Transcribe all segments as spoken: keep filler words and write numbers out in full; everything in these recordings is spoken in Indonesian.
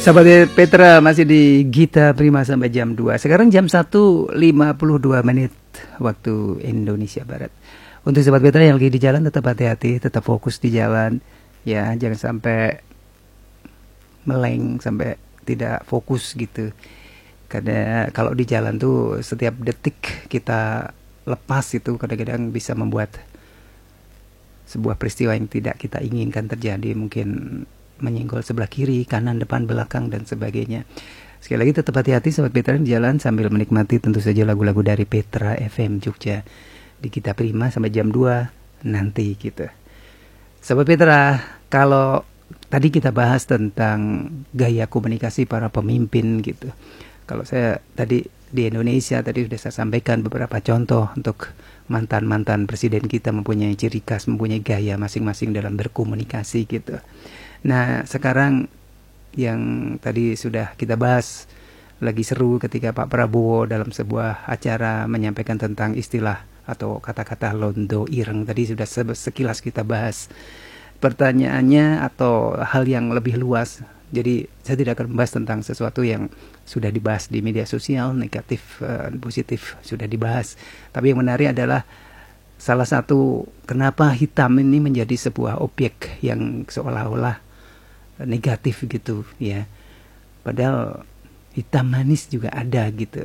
Sahabat Petra masih di Gita Prima sampai jam dua. Sekarang jam satu lima puluh dua menit waktu Indonesia Barat. Untuk sahabat Petra yang lagi di jalan tetap hati-hati, tetap fokus di jalan. Ya, jangan sampai meleng, sampai tidak fokus gitu. Karena kalau di jalan tuh setiap detik kita lepas itu kadang-kadang bisa membuat sebuah peristiwa yang tidak kita inginkan terjadi, mungkin menyenggol sebelah kiri, kanan, depan, belakang, dan sebagainya. Sekali lagi tetap hati-hati sahabat Petra di jalan sambil menikmati tentu saja lagu-lagu dari Petra F M Jogja di Gita Prima sampai jam dua nanti gitu. Sahabat Petra, kalau tadi kita bahas tentang gaya komunikasi para pemimpin gitu. Kalau saya tadi di Indonesia tadi sudah saya sampaikan beberapa contoh untuk mantan-mantan presiden kita mempunyai ciri khas, mempunyai gaya masing-masing dalam berkomunikasi gitu. Nah, sekarang yang tadi sudah kita bahas lagi seru ketika Pak Prabowo dalam sebuah acara menyampaikan tentang istilah atau kata-kata londo ireng. Tadi sudah sekilas kita bahas. Pertanyaannya atau hal yang lebih luas. Jadi saya tidak akan membahas tentang sesuatu yang sudah dibahas di media sosial, negatif, uh, positif sudah dibahas. Tapi yang menarik adalah salah satu kenapa hitam ini menjadi sebuah objek yang seolah-olah negatif gitu ya, padahal hitam manis juga ada gitu.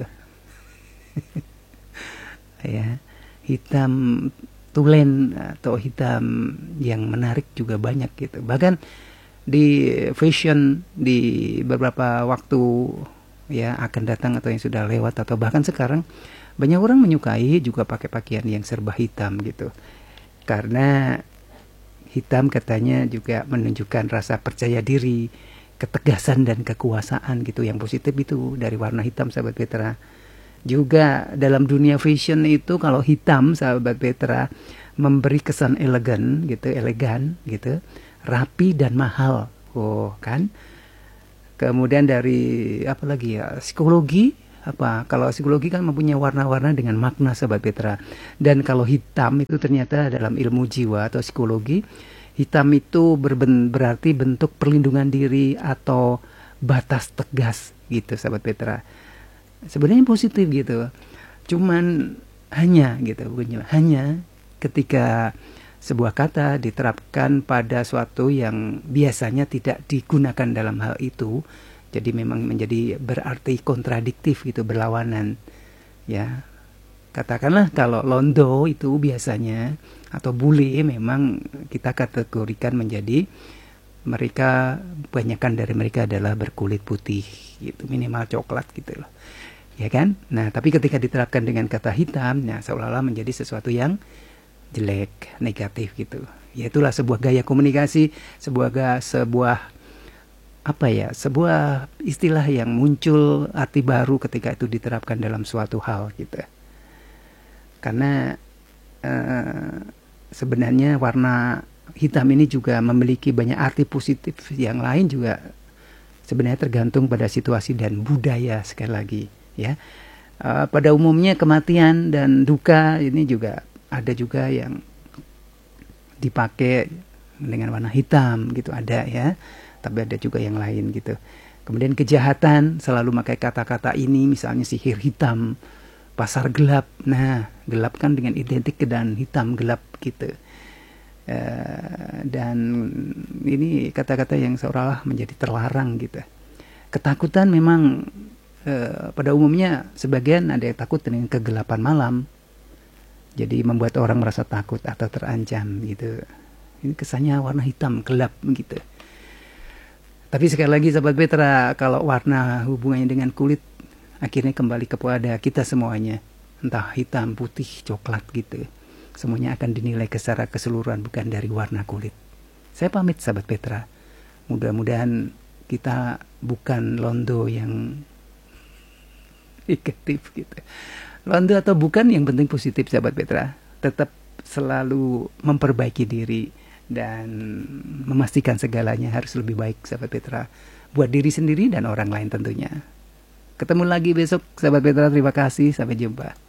Ya, hitam tulen atau hitam yang menarik juga banyak gitu. Bahkan di fashion di beberapa waktu ya akan datang atau yang sudah lewat atau bahkan sekarang banyak orang menyukai juga pakai pakaian yang serba hitam gitu, karena hitam katanya juga menunjukkan rasa percaya diri, ketegasan dan kekuasaan gitu. Yang positif itu dari warna hitam sahabat Petra. Juga dalam dunia fashion itu kalau hitam sahabat Petra memberi kesan elegan gitu, elegan gitu, rapi dan mahal. Oh kan. Kemudian dari apa lagi ya? Psikologi. Apa kalau psikologi kan mempunyai warna-warna dengan makna sahabat Petra. Dan kalau hitam itu ternyata dalam ilmu jiwa atau psikologi, hitam itu berben, berarti bentuk perlindungan diri atau batas tegas gitu sahabat Petra. Sebenarnya positif gitu. Cuman hanya gitu, bukannya hanya ketika sebuah kata diterapkan pada suatu yang biasanya tidak digunakan dalam hal itu, jadi memang menjadi berarti kontradiktif gitu, berlawanan ya. Katakanlah kalau londo itu biasanya atau bule memang kita kategorikan menjadi mereka, kebanyakan dari mereka adalah berkulit putih gitu, minimal coklat gitu loh, ya kan. Nah tapi ketika diterapkan dengan kata hitam, nah seolah-olah menjadi sesuatu yang jelek, negatif gitu. Ya itulah sebuah gaya komunikasi, sebuah ga, sebuah apa ya, sebuah istilah yang muncul arti baru ketika itu diterapkan dalam suatu hal gitu. Karena uh, sebenarnya warna hitam ini juga memiliki banyak arti positif yang lain juga, sebenarnya tergantung pada situasi dan budaya sekali lagi ya. Uh, pada umumnya kematian dan duka ini juga ada juga yang dipakai dengan warna hitam gitu, ada ya. Tapi ada juga yang lain gitu. Kemudian kejahatan selalu pakai kata-kata ini, misalnya sihir hitam, pasar gelap. Nah, gelap kan dengan identik dan hitam gelap gitu. Uh, dan ini kata-kata yang seolah-olah menjadi terlarang gitu. Ketakutan memang uh, pada umumnya sebagian ada yang takut dengan kegelapan malam. Jadi membuat orang merasa takut atau terancam gitu. Ini kesannya warna hitam gelap gitu. Tapi sekali lagi sahabat Petra, kalau warna hubungannya dengan kulit akhirnya kembali kepada kita semuanya, entah hitam, putih, coklat gitu, semuanya akan dinilai secara keseluruhan, bukan dari warna kulit. Saya pamit sahabat Petra, mudah-mudahan kita bukan londo yang negatif gitu. Londo atau bukan, yang penting positif sahabat Petra, tetap selalu memperbaiki diri dan memastikan segalanya harus lebih baik sahabat Petra, buat diri sendiri dan orang lain tentunya. Ketemu lagi besok sahabat Petra, terima kasih, sampai jumpa.